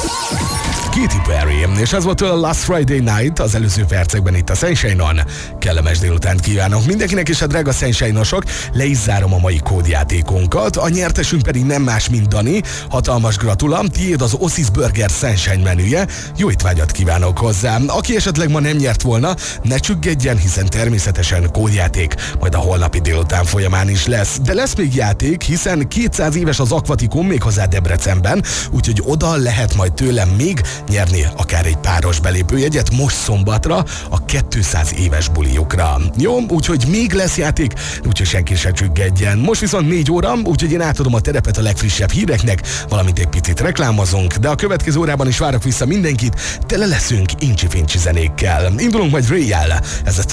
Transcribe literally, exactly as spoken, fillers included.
Katy Perry, és ez volt a Last Friday Night az előző percekben itt a Sunshine-on. Kellemes délutánt kívánok mindenkinek, és a drága Sunshine-osok, le is zárom a mai kódjátékunkat. A nyertesünk pedig nem más, mint Dani. Hatalmas gratulam, tiéd az Osis Burger Sunshine menüje. Jó étvágyat kívánok hozzá. Aki esetleg ma nem nyert volna, ne csüggedjen, hiszen természetesen kódjáték majd a holnapi délután folyamán is lesz. De lesz még játék, hiszen kétszáz éves az Aquaticum, méghozzá Debrecenben, úgyhogy oda lehet majd tőlem még nyerni akár egy páros belépőjegyet most szombatra a kétszáz éves buliukra. Jó, úgyhogy még lesz játék, úgyhogy senki se csüggedjen. Most viszont négy óra, úgyhogy én átadom a terepet a legfrissebb híreknek, valamint egy picit reklámozunk, de a következő órában is várok vissza mindenkit, tele leszünk incsi-fincsi zenékkel. Indulunk majd Ray-jel, ez a